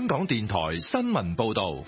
港電台新聞報道。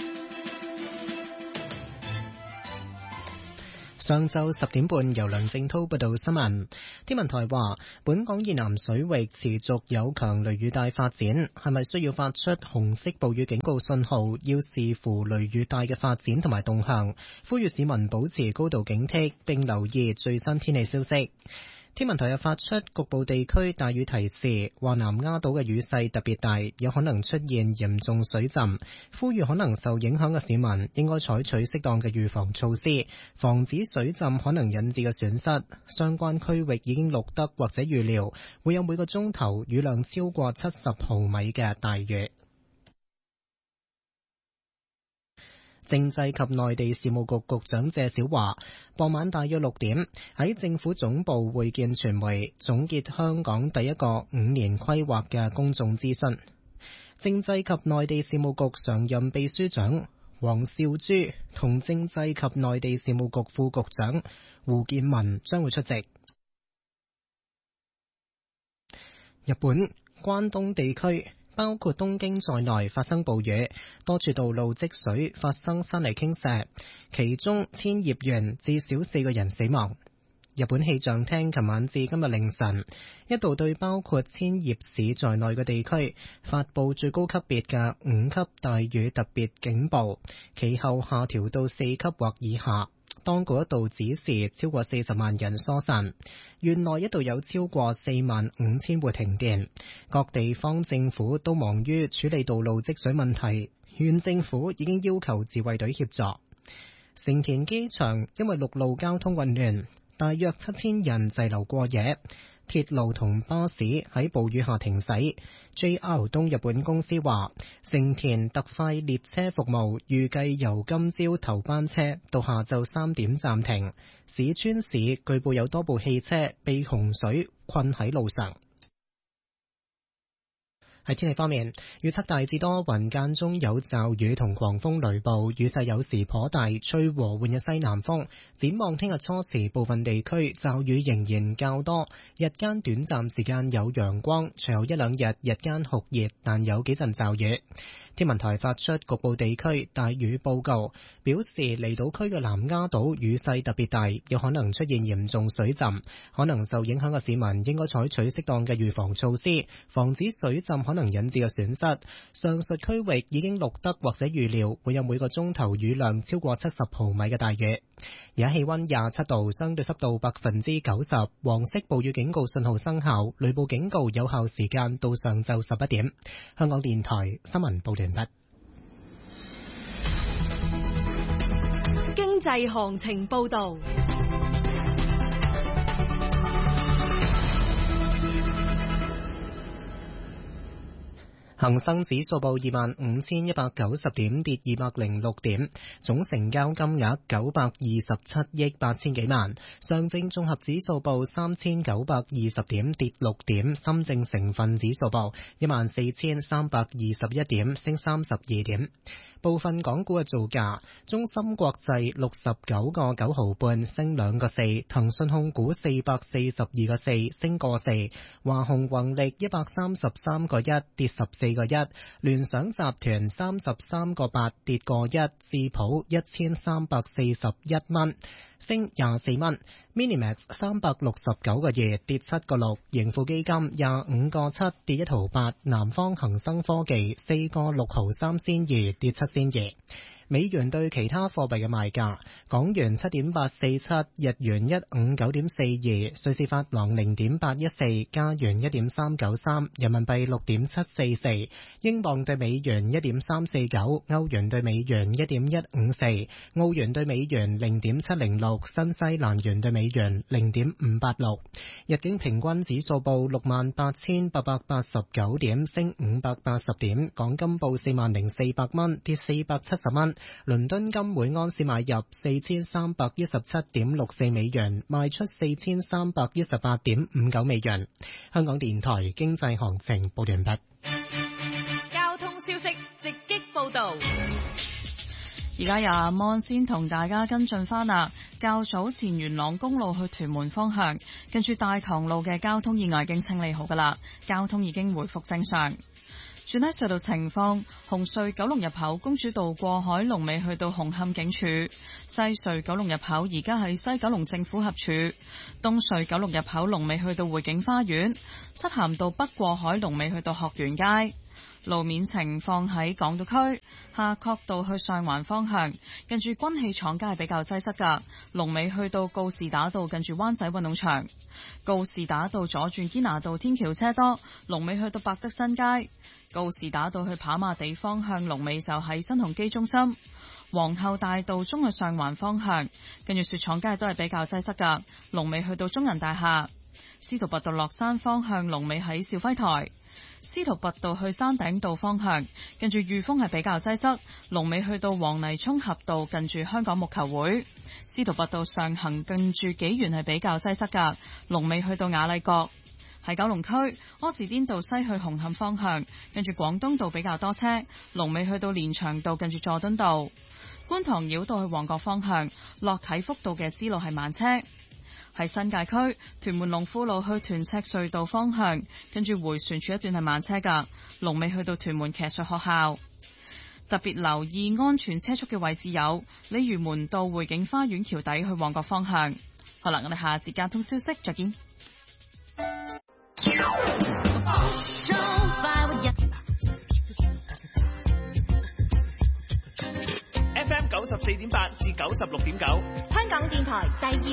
上晝10點半，由梁正滔報道新聞。天文台話，本港以南水域持續有強雷雨帶發展，係咪需要發出紅色暴雨警告信號，要視乎雷雨帶嘅發展同埋動向，呼籲市民保持高度警惕，並留意最新天氣消息。天文台又發出局部地區大雨提示，話南丫島嘅雨勢特別大，有可能出現嚴重水浸，呼籲可能受影響嘅市民應該採取適當嘅預防措施，防止水浸可能引致嘅損失。相關區域已經錄得或者預料會有每個鐘頭雨量超過70毫米嘅大雨。政制及內地事務局局長謝小華傍晚大約6點喺政府總部會見傳媒，總結香港第一個5年規劃嘅公眾諮詢。政制及內地事務局常任秘書長黃少珠同政制及內地事務局副局長胡建文將會出席。日本關東地區包括東京在內發生暴雨，多處道路積水，發生山泥傾瀉，其中千葉縣至少4個人死亡。日本氣象廳琴晚至今日凌晨一度對包括千葉市在內嘅地區發佈最高級別嘅5級大雨特別警報，其後下調到4級或以下。當局一度指示超過40萬人疏散，縣內一度有超過45000戶停電，各地方政府都忙於處理道路積水問題，縣政府已經要求自衛隊協助。成田機場因為陸路交通混亂，大約7000人滯留過夜，鐵路同巴士喺暴雨下停駛。JR 東日本公司話，成田特快列車服務預計由今朝頭班車到下晝3點暫停。市川市據報有多部汽車被洪水困喺路上。喺天氣方面，預測大致多雲，間中有驟雨同狂風雷暴，雨勢有時頗大，吹和緩嘅西南風。展望聽日初時，部分地區驟雨仍然較多，日間短暫時間有陽光，隨後一兩日日間酷熱，但有幾陣驟雨。天文台發出局部地區大雨報告，表示離島區嘅南丫島雨勢特別大，有可能出現嚴重水浸，可能受影響嘅市民應該採取適當嘅預防措施，防止水浸可能引致嘅損失。上述區域已經錄得或者預料會有每個鐘頭雨量超過70毫米嘅大雨。而家氣溫27度，相對濕度90%，黃色暴雨警告信號生效，雷暴警告有效時間到上晝11點。香港電台新聞報道完畢。 經濟行情報道。 恒生指數報25,190點，跌206點，總成交金額927億8千幾萬。上證綜合指數報3,920點，跌6點。深證成分指數報14,321點，升32點。部分港股嘅造價：中芯國際69個9毫半，升2個4；騰訊控股442個4，升個4；華虹宏力133個1，跌14個1；聯想集團33個8，跌個1；智普1341蚊，升24蚊；Minimax 369個2，跌7個6；盈富基金25個7，跌1毫8；南方恒生科技4個6毫3仙2，跌7仙2。美元對其他貨幣嘅賣價：港元7.847，日元159.42，瑞士法郎0.814，加元1.393，人民幣6.744，英鎊對美元1.349，歐元對美元1.154，澳元對美元0.706，新西蘭元對美元0.586。日經平均指數報68,889點，升580點。港金報40,400蚊，跌470蚊。倫敦金每安士買入4317.64美元，賣出4318.59美元。香港電台經濟行情報完畢。 交通消息直擊報道。 而家由阿摩先同大家跟進翻啦。較早前元朗公路去屯門方向，跟住大棠路嘅交通意外已經清理好噶啦，交通已經回復正常。 轉睇隧道情況，紅隧九龍入口公主道過海龍尾去到紅磡警署，西隧九龍入口而家喺西九龍政府合署，東隧九龍入口龍尾去到匯景花園，漆咸道北過海龍尾去到學園街。路面情況喺港島區夏慤道去上環方向，近住軍器廠街係比較擠塞㗎，龍尾去到告士打道近住灣仔運動場，告士打道左轉堅拿道天橋車多，龍尾去到百德新街，告士打道去跑馬地方向龍尾就喺新鴻基中心，皇后大道中去上環方向，跟住雪廠街都係比較擠塞㗎，龍尾去到中人大廈，司徒拔道落山方向龍尾喺兆輝台。司徒拔道去山頂道方向，近住裕豐係比較擠塞，龍尾去到黃泥涌峽道近住香港木球會。司徒拔道上行近住紀元係比較擠塞㗎，龍尾去到雅麗閣。喺九龍區柯士甸道西去紅磡方向，近住廣東道比較多車，龍尾去到連翔道近住佐敦道。觀塘繞道去旺角方向，落體福道嘅支路係慢車。喺新界區屯門龍富路去屯赤隧道方向，跟住迴旋處一段係慢車㗎，龍尾去到屯門騎術學校。特別留意安全車速嘅位置有鯉魚門道匯景花園橋底去旺角方向。好啦，我哋下節交通消息再見。 FM 94.8至96.9， 香港電台第二